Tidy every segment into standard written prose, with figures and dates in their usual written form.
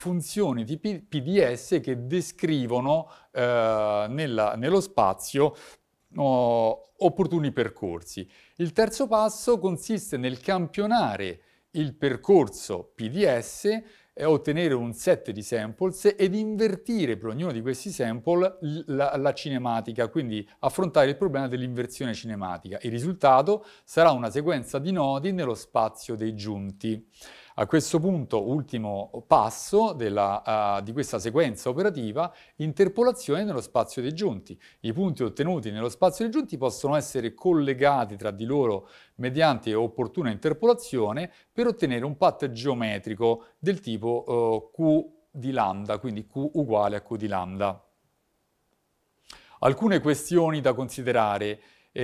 funzioni di PDS che descrivono nello spazio opportuni percorsi. Il terzo passo consiste nel campionare il percorso PDS, ottenere un set di samples ed invertire per ognuno di questi sample la cinematica, quindi affrontare il problema dell'inversione cinematica. Il risultato sarà una sequenza di nodi nello spazio dei giunti. A questo punto, ultimo passo di questa sequenza operativa, interpolazione nello spazio dei giunti. I punti ottenuti nello spazio dei giunti possono essere collegati tra di loro mediante opportuna interpolazione per ottenere un path geometrico del tipo Q di lambda, quindi Q uguale a Q di lambda. Alcune questioni da considerare.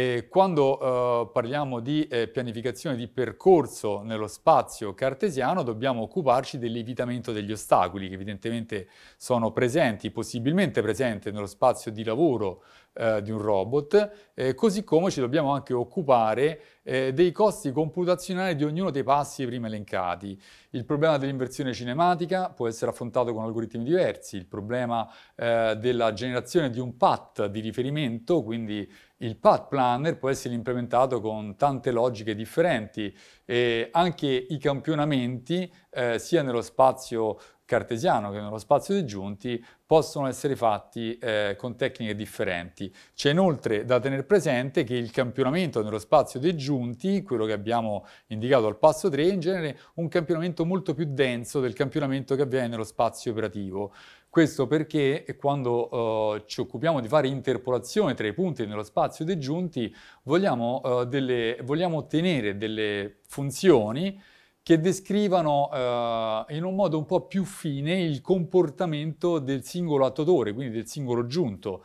Quando parliamo di pianificazione di percorso nello spazio cartesiano dobbiamo occuparci dell'evitamento degli ostacoli che evidentemente sono presenti, possibilmente presenti nello spazio di lavoro di un robot, così come ci dobbiamo anche occupare dei costi computazionali di ognuno dei passi prima elencati. Il problema dell'inversione cinematica può essere affrontato con algoritmi diversi, il problema della generazione di un path di riferimento, quindi il path planner può essere implementato con tante logiche differenti e anche i campionamenti sia nello spazio cartesiano che nello spazio dei giunti possono essere fatti con tecniche differenti. C'è inoltre da tenere presente che il campionamento nello spazio dei giunti, quello che abbiamo indicato al passo 3, è in genere un campionamento molto più denso del campionamento che avviene nello spazio operativo. Questo perché quando ci occupiamo di fare interpolazione tra i punti nello spazio dei giunti vogliamo ottenere delle funzioni che descrivano in un modo un po' più fine il comportamento del singolo attuatore, quindi del singolo giunto,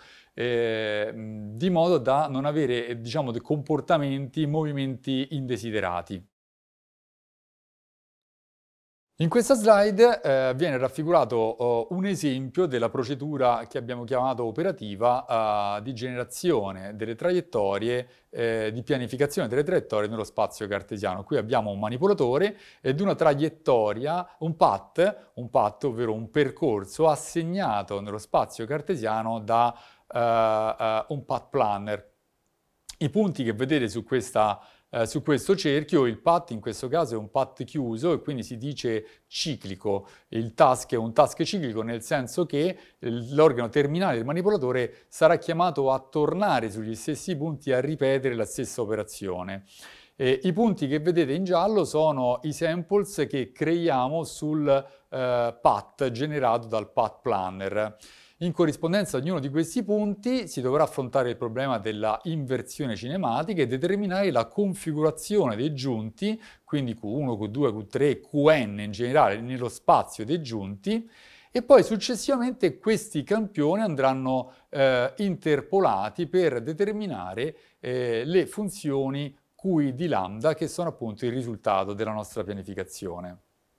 di modo da non avere, diciamo, dei comportamenti, movimenti indesiderati. In questa slide viene raffigurato un esempio della procedura che abbiamo chiamato operativa di generazione delle traiettorie, di pianificazione delle traiettorie nello spazio cartesiano. Qui abbiamo un manipolatore ed una traiettoria, un path, ovvero un percorso assegnato nello spazio cartesiano da un path planner. I punti che vedete su questo cerchio, il path in questo caso è un path chiuso e quindi si dice ciclico. Il task è un task ciclico nel senso che l'organo terminale del manipolatore sarà chiamato a tornare sugli stessi punti e a ripetere la stessa operazione. I punti che vedete in giallo sono i samples che creiamo sul path generato dal path planner. In corrispondenza ad ognuno di questi punti si dovrà affrontare il problema della inversione cinematica e determinare la configurazione dei giunti, quindi Q1, Q2, Q3, Qn in generale nello spazio dei giunti, e poi successivamente questi campioni andranno interpolati per determinare le funzioni Q di lambda che sono appunto il risultato della nostra pianificazione.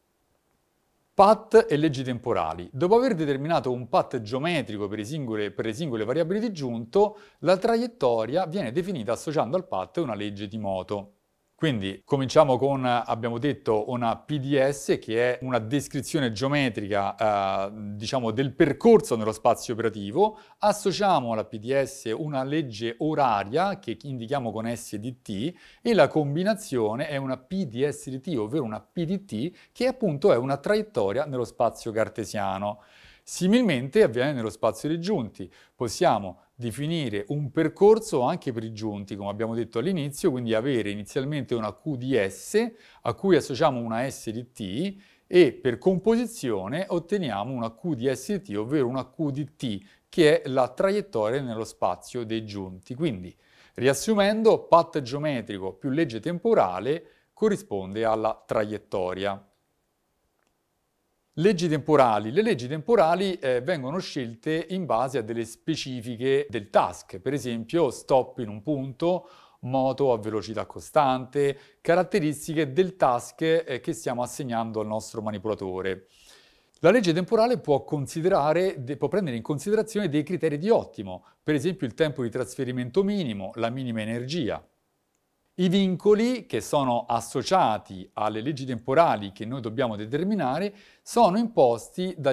Path e leggi temporali. Dopo aver determinato un path geometrico per le singole variabili di giunto, la traiettoria viene definita associando al path una legge di moto. Quindi cominciamo con, abbiamo detto, una PDS che è una descrizione geometrica diciamo del percorso nello spazio operativo, associamo alla PDS una legge oraria che indichiamo con S di T e la combinazione è una PDS di T, ovvero una PDT che appunto è una traiettoria nello spazio cartesiano. Similmente avviene nello spazio dei giunti, possiamo definire un percorso anche per i giunti, come abbiamo detto all'inizio, quindi avere inizialmente una Q di S a cui associamo una S di T e per composizione otteniamo una Q di S di T, ovvero una Q di T, che è la traiettoria nello spazio dei giunti. Quindi, riassumendo, path geometrico più legge temporale corrisponde alla traiettoria. Leggi temporali. Le leggi temporali vengono scelte in base a delle specifiche del task, per esempio stop in un punto, moto a velocità costante, caratteristiche del task che stiamo assegnando al nostro manipolatore. La legge temporale può prendere in considerazione dei criteri di ottimo, per esempio il tempo di trasferimento minimo, la minima energia. I vincoli che sono associati alle leggi temporali che noi dobbiamo determinare sono imposti